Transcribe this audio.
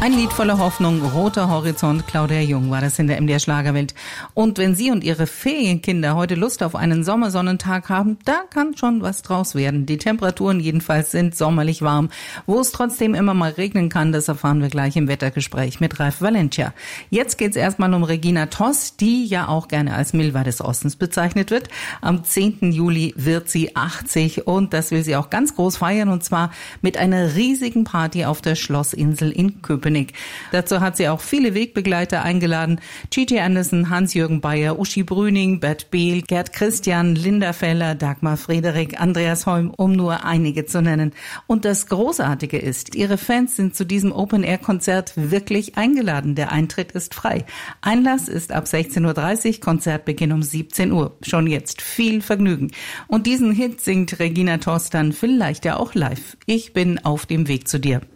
Ein Lied voller Hoffnung, roter Horizont, Claudia Jung war das in der MDR Schlagerwelt. Und wenn Sie und Ihre Ferienkinder heute Lust auf einen Sommersonnentag haben, da kann schon was draus werden. Die Temperaturen jedenfalls sind sommerlich warm. Wo es trotzdem immer mal regnen kann, das erfahren wir gleich im Wettergespräch mit Ralf Valencia. Jetzt geht's erstmal um Regina Toss, die ja auch gerne als Milva des Ostens bezeichnet wird. Am 10. Juli wird sie 80 und das will sie auch ganz groß feiern, und zwar mit einer riesigen Party auf der Schlossinsel in Köpenick. Dazu hat sie auch viele Wegbegleiter eingeladen. Gigi Anderson, Hans-Jürgen Bayer, Uschi Brüning, Bert Behl, Gerd Christian, Linda Feller, Dagmar Frederik, Andreas Holm, um nur einige zu nennen. Und das Großartige ist, ihre Fans sind zu diesem Open-Air-Konzert wirklich eingeladen. Der Eintritt ist frei. Einlass ist ab 16.30 Uhr, Konzertbeginn um 17 Uhr. Schon jetzt viel Vergnügen. Und diesen Hit singt Regina Toss dann vielleicht ja auch live. Ich bin auf dem Weg zu dir.